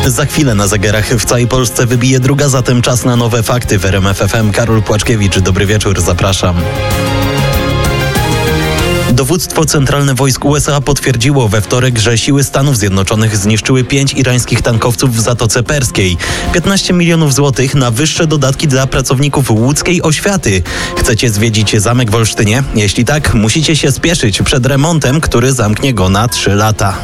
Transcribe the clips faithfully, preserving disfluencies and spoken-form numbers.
Za chwilę na zegarach w całej Polsce wybije druga, zatem czas na nowe fakty w R M F F M. Karol Płaczkiewicz, dobry wieczór, zapraszam. Dowództwo Centralne Wojsk U S A potwierdziło we wtorek, że siły Stanów Zjednoczonych zniszczyły pięć irańskich tankowców w Zatoce Perskiej. piętnaście milionów złotych na wyższe dodatki dla pracowników łódzkiej oświaty. Chcecie zwiedzić zamek w Olsztynie? Jeśli tak, musicie się spieszyć przed remontem, który zamknie go na trzy lata.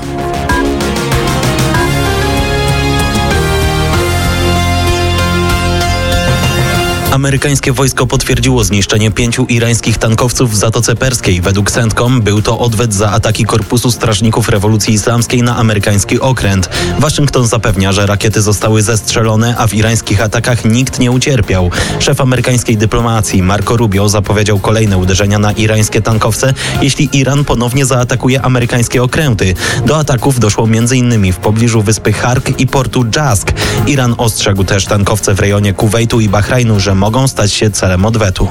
Amerykańskie wojsko potwierdziło zniszczenie pięciu irańskich tankowców w Zatoce Perskiej. Według CENTCOM był to odwet za ataki Korpusu Strażników Rewolucji Islamskiej na amerykański okręt. Waszyngton zapewnia, że rakiety zostały zestrzelone, a w irańskich atakach nikt nie ucierpiał. Szef amerykańskiej dyplomacji Marco Rubio zapowiedział kolejne uderzenia na irańskie tankowce, jeśli Iran ponownie zaatakuje amerykańskie okręty. Do ataków doszło między innymi w pobliżu wyspy Hark i portu Jask. Iran ostrzegł też tankowce w rejonie Kuwejtu i Bahrajnu, że mogą stać się celem odwetu.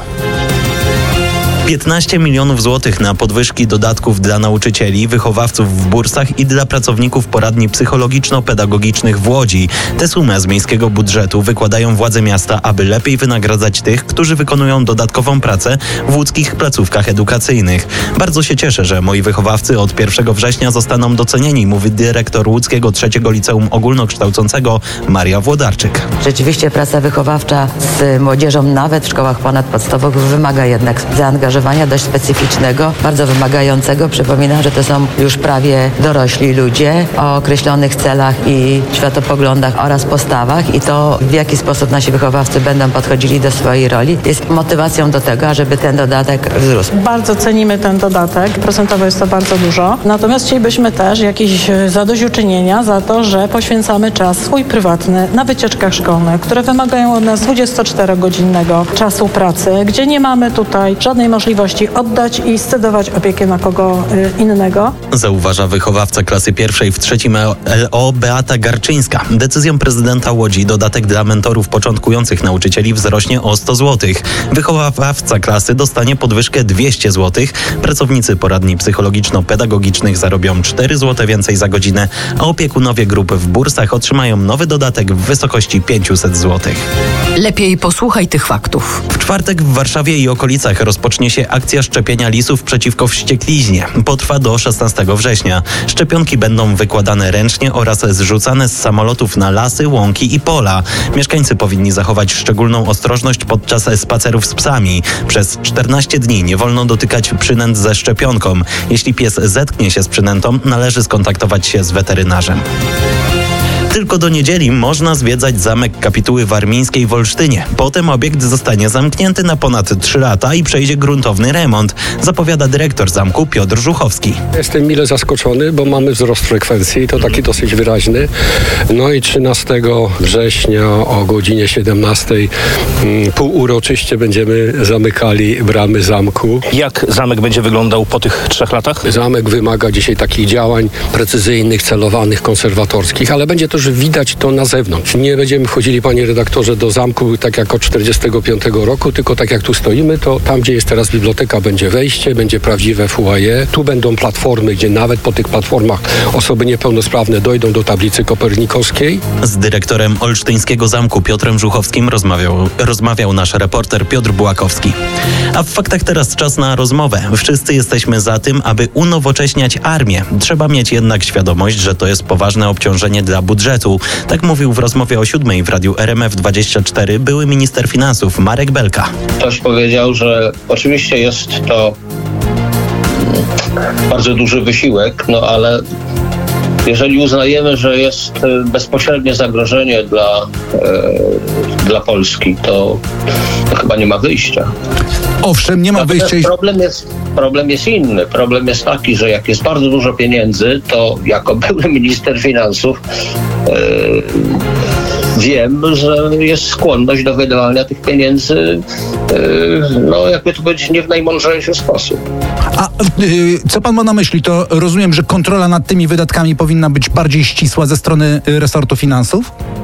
piętnaście milionów złotych na podwyżki dodatków dla nauczycieli, wychowawców w bursach i dla pracowników poradni psychologiczno-pedagogicznych w Łodzi. Tę sumę z miejskiego budżetu wykładają władze miasta, aby lepiej wynagradzać tych, którzy wykonują dodatkową pracę w łódzkich placówkach edukacyjnych. Bardzo się cieszę, że moi wychowawcy od pierwszego września zostaną docenieni, mówi dyrektor łódzkiego trzeciego Liceum Ogólnokształcącego Maria Włodarczyk. Rzeczywiście praca wychowawcza z młodzieżą, nawet w szkołach ponadpodstawowych, wymaga jednak zaangażowania dość specyficznego, bardzo wymagającego. Przypominam, że to są już prawie dorośli ludzie o określonych celach i światopoglądach oraz postawach i to, w jaki sposób nasi wychowawcy będą podchodzili do swojej roli, jest motywacją do tego, ażeby ten dodatek wzrósł. Bardzo cenimy ten dodatek, procentowo jest to bardzo dużo, natomiast chcielibyśmy też jakieś zadośćuczynienia za to, że poświęcamy czas swój prywatny na wycieczkach szkolnych, które wymagają od nas dwudziestoczterogodzinnego czasu pracy, gdzie nie mamy tutaj żadnej możliwości możliwości oddać i scedować opiekę na kogo innego. Zauważa wychowawca klasy pierwszej w trzecim L O Beata Garczyńska. Decyzją prezydenta Łodzi dodatek dla mentorów początkujących nauczycieli wzrośnie o sto złotych. Wychowawca klasy dostanie podwyżkę dwieście złotych. Pracownicy poradni psychologiczno-pedagogicznych zarobią cztery złote więcej za godzinę, a opiekunowie grup w bursach otrzymają nowy dodatek w wysokości pięćset złotych. Lepiej posłuchaj tych faktów. W czwartek w Warszawie i okolicach rozpocznie się akcja szczepienia lisów przeciwko wściekliźnie. Potrwa do szesnastego września. Szczepionki będą wykładane ręcznie oraz zrzucane z samolotów na lasy, łąki i pola. Mieszkańcy powinni zachować szczególną ostrożność podczas spacerów z psami. Przez czternaście dni nie wolno dotykać przynęt ze szczepionką. Jeśli pies zetknie się z przynętą, należy skontaktować się z weterynarzem. Tylko do niedzieli można zwiedzać Zamek Kapituły Warmińskiej w Olsztynie. Potem obiekt zostanie zamknięty na ponad trzy lata i przejdzie gruntowny remont, zapowiada dyrektor zamku Piotr Żuchowski. Jestem mile zaskoczony, bo mamy wzrost frekwencji, to taki dosyć wyraźny. No i trzynastego września o godzinie siedemnastej mm, półuroczyście będziemy zamykali bramy zamku. Jak zamek będzie wyglądał po tych trzech latach? Zamek wymaga dzisiaj takich działań precyzyjnych, celowanych, konserwatorskich, ale będzie też widać to na zewnątrz. Nie będziemy wchodzili, panie redaktorze, do zamku tak jak od czterdziestego piątego roku, tylko tak jak tu stoimy, to tam, gdzie jest teraz biblioteka, będzie wejście, będzie prawdziwe foyer. Tu będą platformy, gdzie nawet po tych platformach osoby niepełnosprawne dojdą do tablicy kopernikowskiej. Z dyrektorem olsztyńskiego zamku Piotrem Żuchowskim rozmawiał, rozmawiał nasz reporter Piotr Bułakowski. A w faktach teraz czas na rozmowę. Wszyscy jesteśmy za tym, aby unowocześniać armię. Trzeba mieć jednak świadomość, że to jest poważne obciążenie dla budżetu. Tak mówił w rozmowie o siódmej w radiu R M F dwadzieścia cztery były minister finansów Marek Belka. Ktoś powiedział, że oczywiście jest to bardzo duży wysiłek, no ale jeżeli uznajemy, że jest bezpośrednie zagrożenie dla, e, dla Polski, to, to chyba nie ma wyjścia. Owszem, nie ma Natomiast wyjścia. Problem jest, problem jest inny. Problem jest taki, że jak jest bardzo dużo pieniędzy, to jako były minister finansów e, wiem, że jest skłonność do wydawania tych pieniędzy, e, no jakby to powiedzieć, nie w najmądrzejszy sposób. A yy, co pan ma na myśli? To rozumiem, że kontrola nad tymi wydatkami powinna być bardziej ścisła ze strony resortu finansów?